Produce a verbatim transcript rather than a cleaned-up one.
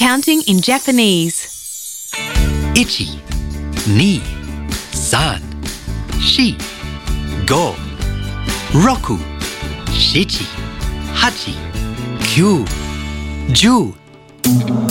Counting in Japanese. Ichi, ni, san, shi, go, roku, shichi, hachi, kyu, ju.